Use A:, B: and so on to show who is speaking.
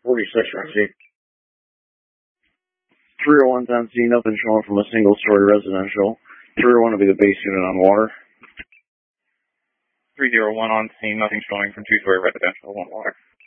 A: 46 Roxy. 301's on scene, nothing showing from a single-story residential. 301 will be the base unit on water.
B: 301 on scene, nothing showing from two-story residential, on water.